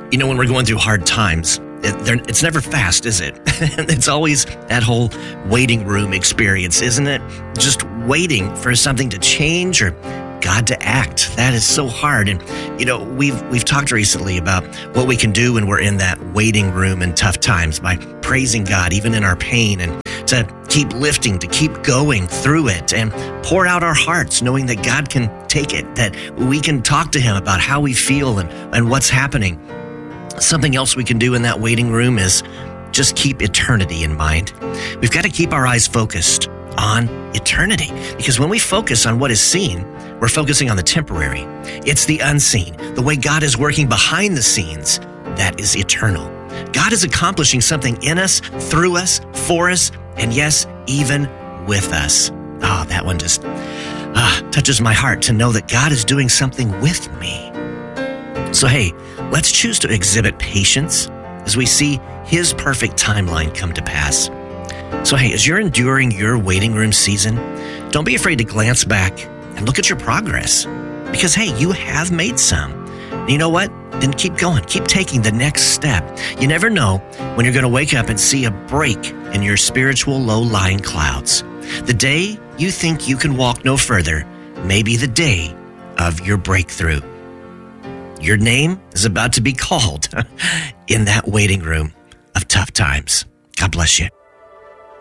You know, when we're going through hard times, it's never fast, is it? It's always that whole waiting room experience, isn't it? Just waiting for something to change or God to act. That is so hard. And, you know, we've talked recently about what we can do when we're in that waiting room in tough times by praising God, even in our pain, and to keep lifting, to keep going through it and pour out our hearts, knowing that God can take it, that we can talk to Him about how we feel and what's happening. Something else we can do in that waiting room is just keep eternity in mind. We've got to keep our eyes focused on eternity, because when we focus on what is seen, we're focusing on the temporary. It's the unseen, the way God is working behind the scenes, that is eternal. God is accomplishing something in us, through us, for us, and yes, even with us. Oh, that one just touches my heart to know that God is doing something with me. So hey, let's choose to exhibit patience as we see His perfect timeline come to pass. So hey, as you're enduring your waiting room season, don't be afraid to glance back and look at your progress. Because hey, you have made some. And you know what? Then keep going. Keep taking the next step. You never know when you're going to wake up and see a break in your spiritual low-lying clouds. The day you think you can walk no further may be the day of your breakthrough. Your name is about to be called in that waiting room of tough times. God bless you.